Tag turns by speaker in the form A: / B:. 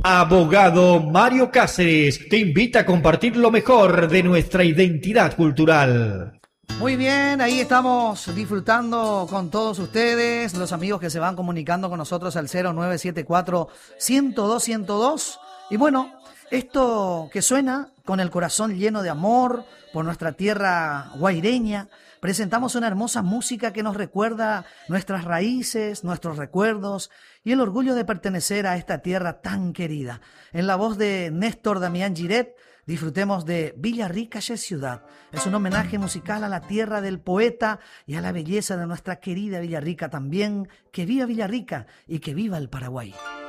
A: Abogado Mario Cáceres te invita a compartir lo mejor de nuestra identidad cultural.
B: Muy bien, ahí estamos disfrutando con todos ustedes, los amigos que se van comunicando con nosotros al 0974-102-102. Y bueno, esto que suena con el corazón lleno de amor por nuestra tierra guaireña, presentamos una hermosa música que nos recuerda nuestras raíces, nuestros recuerdos y el orgullo de pertenecer a esta tierra tan querida. En la voz de Néstor Damián Giret, disfrutemos de Villarrica es ciudad. Es un homenaje musical a la tierra del poeta y a la belleza de nuestra querida Villarrica también. Que viva Villarrica y que viva el Paraguay.